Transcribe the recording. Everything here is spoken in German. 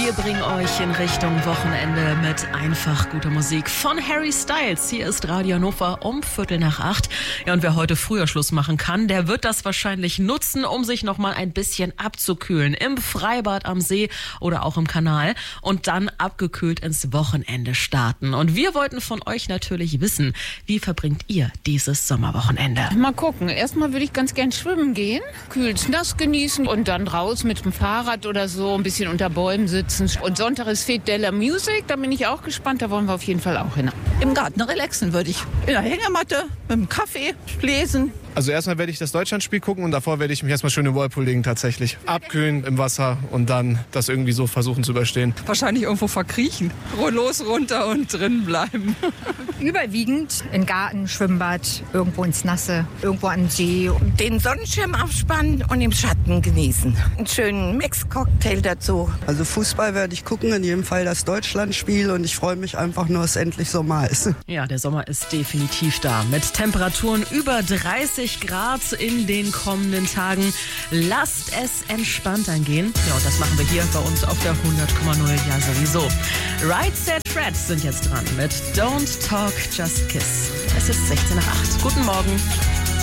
Wir bringen euch in Richtung Wochenende mit einfach guter Musik von Harry Styles. Hier ist Radio Hannover um 7:45. Ja, und wer heute früher Schluss machen kann, der wird das wahrscheinlich nutzen, um sich noch mal ein bisschen abzukühlen. Im Freibad am See oder auch im Kanal. Und dann abgekühlt ins Wochenende starten. Und wir wollten von euch natürlich wissen, wie verbringt ihr dieses Sommerwochenende? Mal gucken. Erstmal würde ich ganz gern schwimmen gehen, kühles Nass genießen und dann raus mit dem Fahrrad oder so ein bisschen unter Bäumen sitzen. Und Sonntag ist Fete de la Music, da bin ich auch gespannt, da wollen wir auf jeden Fall auch hin. Im Garten relaxen würde ich. In der Hängematte, mit dem Kaffee, lesen. Also erstmal werde ich das Deutschlandspiel gucken und davor werde ich mich erstmal schön im Whirlpool legen tatsächlich. Abkühlen im Wasser und dann das irgendwie so versuchen zu überstehen. Wahrscheinlich irgendwo verkriechen. Los, runter und drin bleiben. Überwiegend in Garten, Schwimmbad, irgendwo ins Nasse, irgendwo an den See. Den Sonnenschirm aufspannen und im Schatten genießen. Einen schönen Mix-Cocktail dazu. Also Fußball werde ich gucken, in jedem Fall das Deutschlandspiel und ich freue mich einfach nur, dass es endlich Sommer ist. Ja, der Sommer ist definitiv da. Mit Temperaturen über 30 Grad in den kommenden Tagen. Lasst es entspannt angehen. Ja, und das machen wir hier bei uns auf der 100,0 ja sowieso. Right Set Fred sind jetzt dran mit Don't Talk, Just Kiss. Es ist 7:16. Guten Morgen.